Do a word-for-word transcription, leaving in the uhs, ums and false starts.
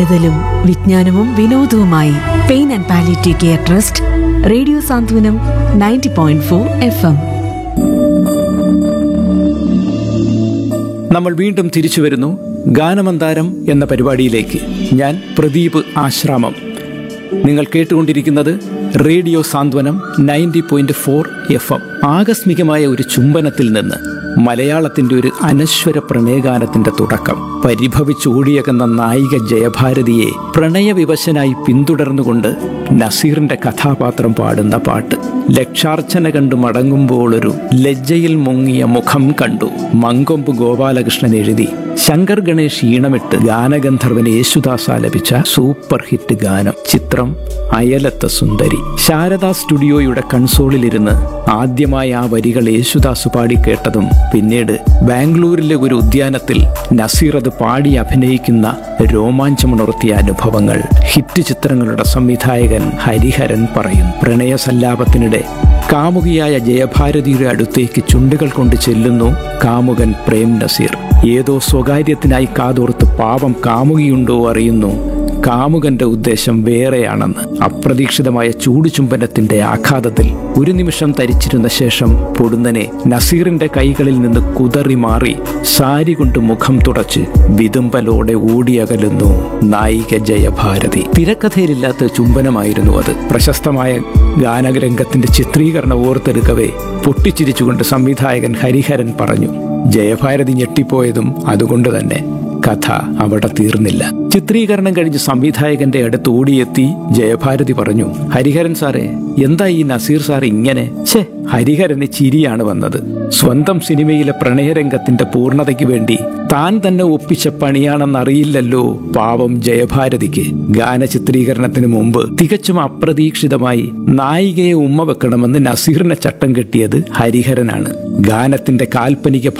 കരുതലും വിജ്ഞാനവും വിനോദവുമായി pain and palliative care trust radio Santhwanam ninety point four F M. നമ്മൾ വീണ്ടും തിരിച്ചു വരുന്നു ഗാനമന്താരം എന്ന പരിപാടിയിലേക്ക്. ഞാൻ പ്രദീപ് ആശ്രാമം. നിങ്ങൾ കേട്ടുകൊണ്ടിരിക്കുന്നത് റേഡിയോ സാന്ത്വനം ninety point four F M. ആകസ്മികമായ ഒരു ചുംബനത്തിൽ നിന്ന് മലയാളത്തിന്റെ ഒരു അനശ്വര പ്രണയഗാനത്തിന്റെ തുടക്കം. പരിഭവിച്ചോടിയകുന്ന നായിക ജയഭാരതിയെ പ്രണയവിവശനായി പിന്തുടർന്നുകൊണ്ട് നസീറിന്റെ കഥാപാത്രം പാടുന്ന പാട്ട്. ലക്ഷാർച്ചന കണ്ടു മടങ്ങുമ്പോൾ ഒരു ലജ്ജയിൽ മുങ്ങിയ മുഖം കണ്ടു. മങ്കൊമ്പ് ഗോപാലകൃഷ്ണൻ എഴുതി ശങ്കർ ഗണേഷ് ഈണമിട്ട് ഗാനഗന്ധർവൻ യേശുദാസ് ആലപിച്ച സൂപ്പർ ഹിറ്റ് ഗാനം. ചിത്രം അയലത്തെ സുന്ദരി. ശാരദാ സ്റ്റുഡിയോയുടെ കൺസോളിലിരുന്ന് ആദ്യമായി ആ വരികൾ യേശുദാസ് പാടി കേട്ടതും പിന്നീട് ബാംഗ്ലൂരിലെ ഒരു ഉദ്യാനത്തിൽ നസീർ അത് പാടി അഭിനയിക്കുന്ന രോമാഞ്ചമുണർത്തിയ അനുഭവങ്ങൾ ഹിറ്റ് ചിത്രങ്ങളുടെ സംവിധായകൻ ഹരിഹരൻ പറയുന്നു. പ്രണയസല്ലാപത്തിനിടെ കാമുകിയായ ജയഭാരതിയുടെ അടുത്തേക്ക് ചുണ്ടുകൾ കൊണ്ട് ചെല്ലുന്നു കാമുകൻ പ്രേം നസീർ. ഏതോ സ്വകാര്യത്തിനായി കാതോർത്ത് പാവം കാമുകിയുണ്ടോ അറിയുന്നു കാമുകന്റെ ഉദ്ദേശം വേറെയാണെന്ന്. അപ്രതീക്ഷിതമായ ചൂടുചുംബനത്തിന്റെ ആഘാതത്തിൽ ഒരു നിമിഷം തരിച്ചിരുന്ന ശേഷം പൊടുന്നനെ നസീറിന്റെ കൈകളിൽ നിന്ന് കുതറി മാറി സാരി കൊണ്ട് മുഖം തുടച്ച് വിതുമ്പലോടെ ഓടിയകലുന്നു നായിക ജയഭാരതി. തിരക്കഥയിലില്ലാത്ത ചുംബനമായിരുന്നു അത്. പ്രശസ്തമായ ഗാനരംഗത്തിന്റെ ചിത്രീകരണം ഓർത്തെടുക്കവേ പൊട്ടിച്ചിരിച്ചുകൊണ്ട് സംവിധായകൻ ഹരിഹരൻ പറഞ്ഞു. ജയഭാരതി ഞെട്ടിപ്പോയതും അതുകൊണ്ട് തന്നെ. കഥ അവിടെ തീർന്നില്ല. ചിത്രീകരണം കഴിഞ്ഞ് സംവിധായകന്റെ അടുത്ത് ഓടിയെത്തി ജയഭാരതി പറഞ്ഞു, ഹരിഹരൻ സാറേ, എന്താ ഈ നസീർ സാർ ഇങ്ങനെ? ഛേ, ഹരിഹരന് ചിരിയാണ് വന്നത്. സ്വന്തം സിനിമയിലെ പ്രണയരംഗത്തിന്റെ പൂർണ്ണതയ്ക്ക് വേണ്ടി താൻ തന്നെ ഒപ്പിച്ച പണിയാണെന്നറിയില്ലല്ലോ പാവം ജയഭാരതിക്ക്. ഗാന ചിത്രീകരണത്തിന് മുമ്പ് തികച്ചും അപ്രതീക്ഷിതമായി നായികയെ ഉമ്മ വെക്കണമെന്ന് നസീറിനെ ചട്ടം കെട്ടിയത് ഹരിഹരനാണ്. ഗാനത്തിന്റെ കാൽപ്പനിക